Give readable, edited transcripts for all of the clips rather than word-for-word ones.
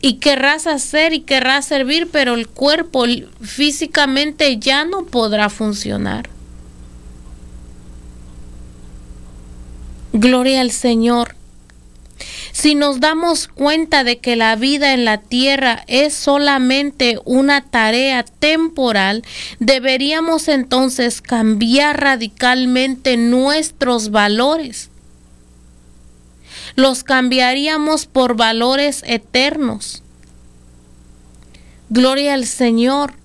Y querrás hacer y querrás servir, pero el cuerpo físicamente ya no podrá funcionar. Gloria al Señor. Si nos damos cuenta de que la vida en la tierra es solamente una tarea temporal, deberíamos entonces cambiar radicalmente nuestros valores. Los cambiaríamos por valores eternos. Gloria al Señor.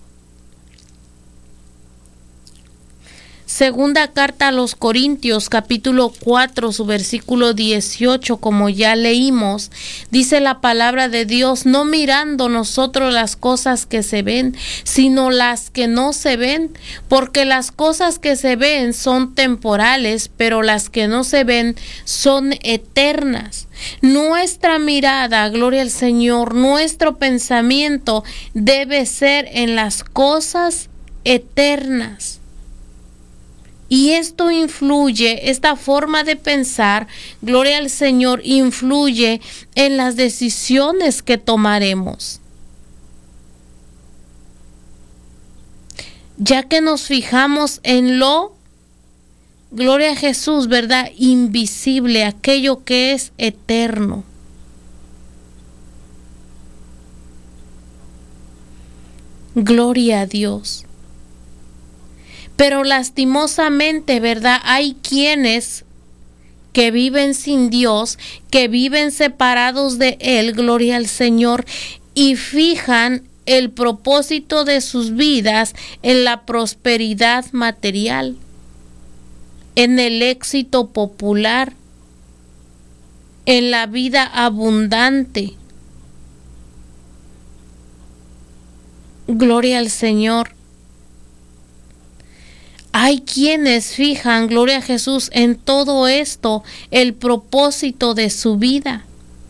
Segunda carta a los Corintios, capítulo 4, su versículo 18, como ya leímos, dice la palabra de Dios: no mirando nosotros las cosas que se ven, sino las que no se ven, porque las cosas que se ven son temporales, pero las que no se ven son eternas. Nuestra mirada, gloria al Señor, nuestro pensamiento debe ser en las cosas eternas. Y esto influye, esta forma de pensar, gloria al Señor, influye en las decisiones que tomaremos. Ya que nos fijamos en lo, gloria a Jesús, ¿verdad?, invisible, aquello que es eterno. Gloria a Dios. Pero lastimosamente, ¿verdad?, hay quienes que viven sin Dios, que viven separados de Él, gloria al Señor, y fijan el propósito de sus vidas en la prosperidad material, en el éxito popular, en la vida abundante. Gloria al Señor. Hay quienes fijan, gloria a Jesús, en todo esto el propósito de su vida.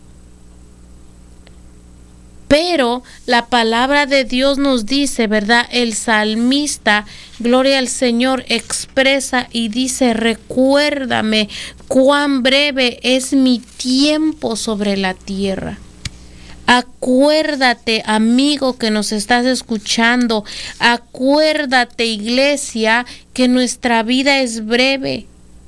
Pero la palabra de Dios nos dice, ¿verdad? El salmista, gloria al Señor, expresa y dice: recuérdame cuán breve es mi tiempo sobre la tierra. Acuérdate, amigo que nos estás escuchando, acuérdate, iglesia, que nuestra vida es breve.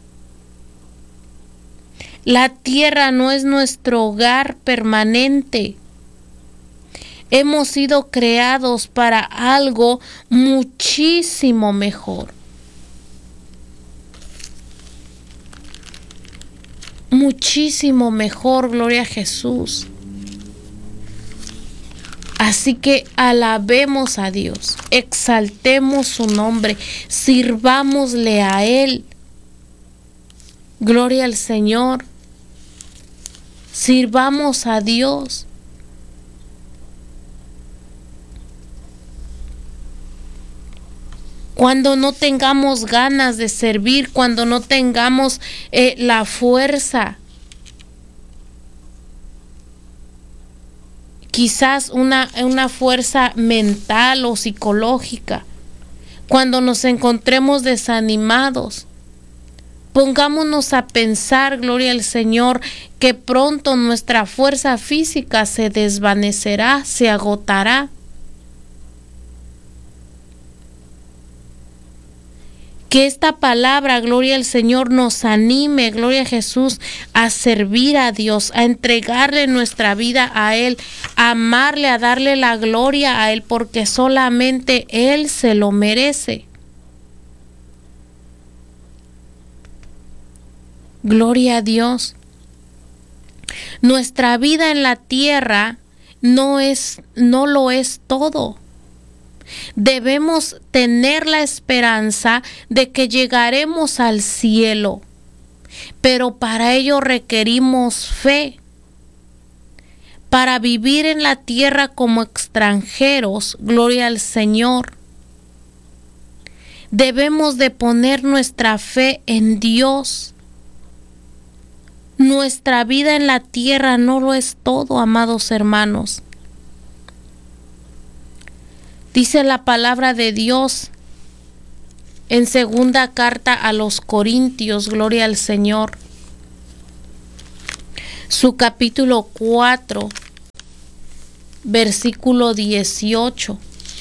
La tierra no es nuestro hogar permanente. Hemos sido creados para algo muchísimo mejor. Muchísimo mejor, gloria a Jesús. Así que alabemos a Dios, exaltemos su nombre, sirvámosle a Él. Gloria al Señor. Sirvamos a Dios. Cuando no tengamos ganas de servir, cuando no tengamos la fuerza, quizás una fuerza mental o psicológica, cuando nos encontremos desanimados, pongámonos a pensar, gloria al Señor, que pronto nuestra fuerza física se desvanecerá, se agotará. Que esta palabra, gloria al Señor, nos anime, gloria a Jesús, a servir a Dios, a entregarle nuestra vida a Él, a amarle, a darle la gloria a Él, porque solamente Él se lo merece. Gloria a Dios. Nuestra vida en la tierra no lo es todo. Debemos tener la esperanza de que llegaremos al cielo, pero para ello requerimos fe. Para vivir en la tierra como extranjeros, gloria al Señor, debemos de poner nuestra fe en Dios. Nuestra vida en la tierra no lo es todo, amados hermanos. Dice la palabra de Dios en segunda carta a los Corintios, gloria al Señor, su capítulo 4, versículo 18.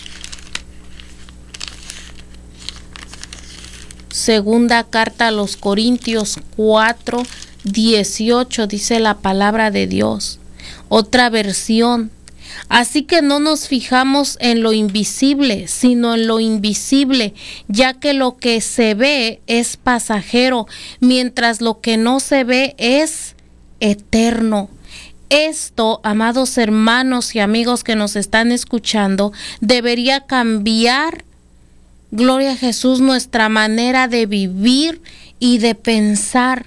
Segunda carta a los Corintios 4, 18 dice la palabra de Dios. Otra versión. Así que no nos fijamos en lo invisible, sino en lo invisible, ya que lo que se ve es pasajero, mientras lo que no se ve es eterno. Esto, amados hermanos y amigos que nos están escuchando, debería cambiar, gloria a Jesús, nuestra manera de vivir y de pensar.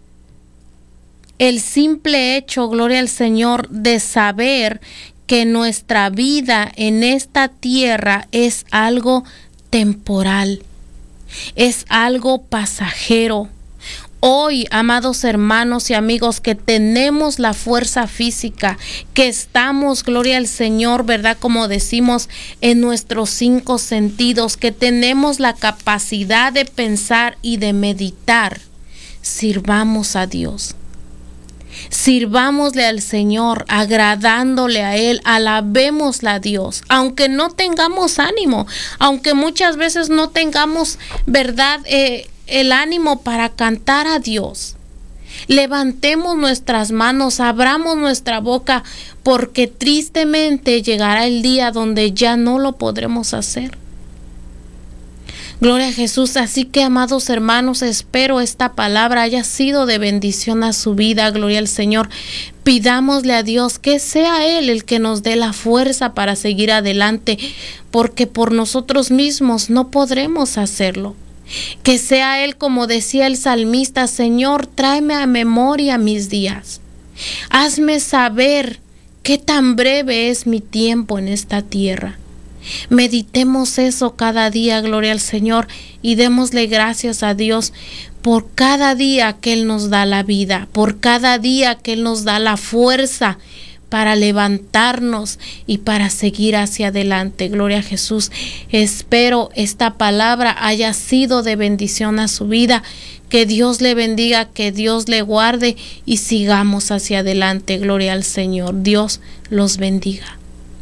El simple hecho, gloria al Señor, de saber que nuestra vida en esta tierra es algo temporal, es algo pasajero. Hoy, amados hermanos y amigos, que tenemos la fuerza física, que estamos, gloria al Señor, ¿verdad? Como decimos, en nuestros 5 sentidos, que tenemos la capacidad de pensar y de meditar, sirvamos a Dios. Sirvámosle al Señor, agradándole a Él, alabémosle a Dios, aunque no tengamos ánimo, aunque muchas veces no tengamos, ¿verdad?, el ánimo para cantar a Dios. Levantemos nuestras manos, abramos nuestra boca, porque tristemente llegará el día donde ya no lo podremos hacer. Gloria a Jesús. Así que, amados hermanos, espero esta palabra haya sido de bendición a su vida. Gloria al Señor. Pidámosle a Dios que sea Él el que nos dé la fuerza para seguir adelante, porque por nosotros mismos no podremos hacerlo. Que sea Él, como decía el salmista: Señor, tráeme a memoria mis días. Hazme saber qué tan breve es mi tiempo en esta tierra. Meditemos eso cada día, gloria al Señor, y démosle gracias a Dios por cada día que Él nos da la vida, por cada día que Él nos da la fuerza para levantarnos y para seguir hacia adelante. Gloria a Jesús. Espero esta palabra haya sido de bendición a su vida. Que Dios le bendiga, que Dios le guarde y sigamos hacia adelante. Gloria al Señor. Dios los bendiga.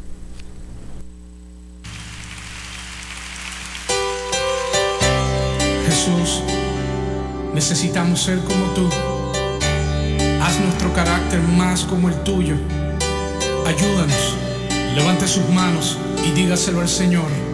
Jesús, necesitamos ser como tú. Haz nuestro carácter más como el tuyo. Ayúdanos, levante sus manos y dígaselo al Señor.